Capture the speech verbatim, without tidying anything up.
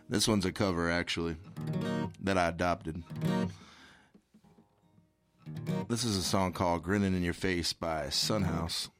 This one's a cover, actually, that I adopted. This is a song called Grinning in Your Face by Sunhouse.